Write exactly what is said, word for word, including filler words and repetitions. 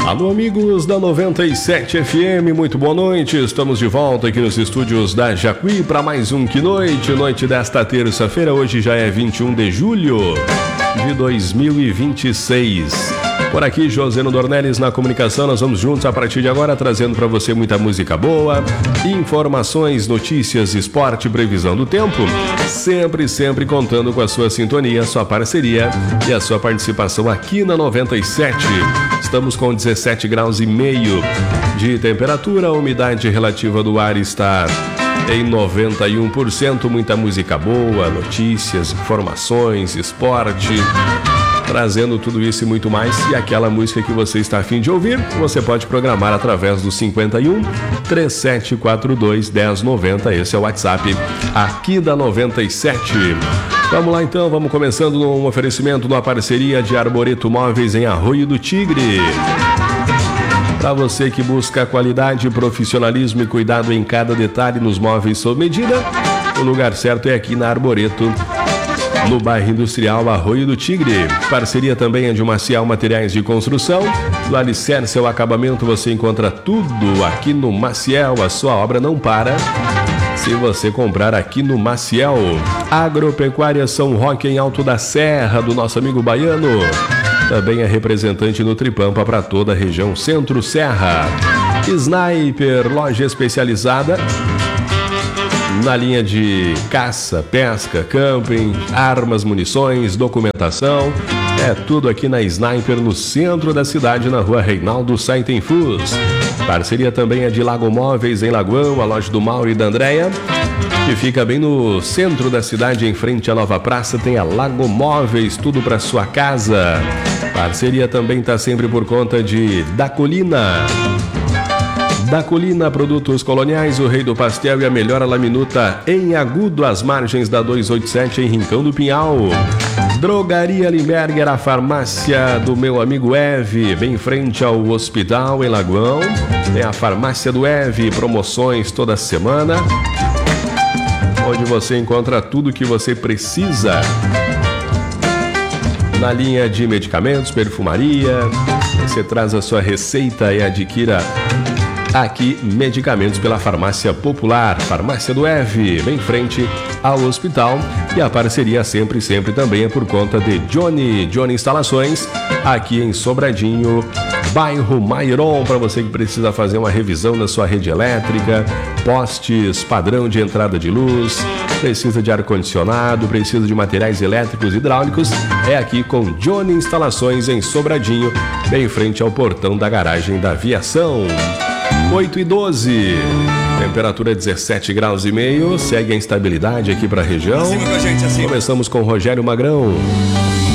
Alô, amigos da noventa e sete F M, muito boa noite. Estamos de volta aqui nos estúdios da Jacuí para mais um Que Noite. Noite desta terça-feira, hoje já é vinte e um de julho de dois mil e vinte e seis. Por aqui, Joseno Dornelles na comunicação. Nós vamos juntos a partir de agora, trazendo para você muita música boa, informações, notícias, esporte, previsão do tempo. Sempre, sempre contando com a sua sintonia, a sua parceria e a sua participação aqui na noventa e sete. Estamos com dezessete graus e meio de temperatura, a umidade relativa do ar está em noventa e um por cento. Muita música boa, notícias, informações, esporte, trazendo tudo isso e muito mais. E aquela música que você está a fim de ouvir, você pode programar através do cinquenta e um, três sete quatro dois, um zero nove zero. Esse é o WhatsApp aqui da noventa e sete. Vamos lá então, vamos começando num oferecimento, numa parceria de Arboreto Móveis em Arroio do Tigre. Para você que busca qualidade, profissionalismo e cuidado em cada detalhe nos móveis sob medida, o lugar certo é aqui na Arboreto, no bairro industrial Arroio do Tigre. Parceria também é de Maciel Materiais de Construção. Do alicerce ao acabamento você encontra tudo aqui no Maciel. A sua obra não para se você comprar aqui no Maciel. Agropecuária São Roque em Alto da Serra, do nosso amigo Baiano. Também é representante no Tripampa para toda a região Centro-Serra. Sniper, loja especializada na linha de caça, pesca, camping, armas, munições, documentação. É tudo aqui na Sniper, no centro da cidade, na rua Reinaldo Saitenfus. Parceria também é de Lago Móveis em Lagoão, a loja do Mauro e da Andréia, que fica bem no centro da cidade, em frente à Nova Praça. Tem a Lago Móveis, tudo para sua casa. Parceria também está sempre por conta de Da Colina. Da Colina, produtos coloniais, o rei do pastel e a melhor laminuta em Agudo, às margens da duzentos e oitenta e sete, em Rincão do Pinhal. Drogaria Limberger, a farmácia do meu amigo Eve, bem em frente ao hospital em Lagoão. Tem a farmácia do Eve, promoções toda semana, onde você encontra tudo que você precisa na linha de medicamentos, perfumaria. Você traz a sua receita e adquira aqui medicamentos pela Farmácia Popular, Farmácia do Eve, bem em frente ao hospital. E a parceria sempre, sempre também é por conta de Johnny, Johnny Instalações, aqui em Sobradinho, bairro Mairon, para você que precisa fazer uma revisão na sua rede elétrica, postes, padrão de entrada de luz, precisa de ar-condicionado, precisa de materiais elétricos e hidráulicos, é aqui com Johnny Instalações em Sobradinho, bem em frente ao portão da garagem da aviação. oito e doze, temperatura dezessete graus e meio, segue a instabilidade aqui para a região. Começamos com Rogério Magrão.